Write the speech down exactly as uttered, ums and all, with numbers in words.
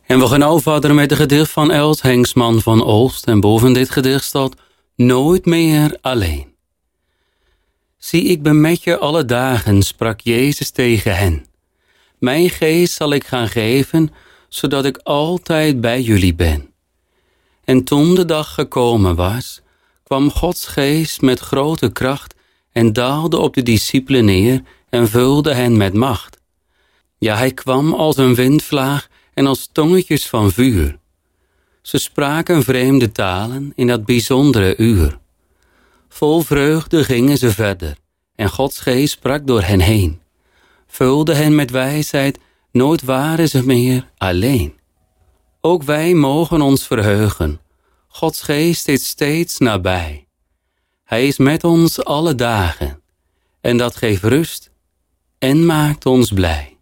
En we gaan nou verder met het gedicht van Els Hengsman van Oost. En boven dit gedicht staat Nooit meer alleen. Zie, ik ben met je alle dagen, sprak Jezus tegen hen. Mijn geest zal ik gaan geven, zodat ik altijd bij jullie ben. En toen de dag gekomen was, kwam Gods geest met grote kracht en daalde op de discipelen neer en vulde hen met macht. Ja, hij kwam als een windvlaag en als tongetjes van vuur. Ze spraken vreemde talen in dat bijzondere uur. Vol vreugde gingen ze verder en Gods geest sprak door hen heen. Vulde hen met wijsheid, nooit waren ze meer alleen. Ook wij mogen ons verheugen. Gods geest is steeds nabij. Hij is met ons alle dagen. En dat geeft rust en maakt ons blij.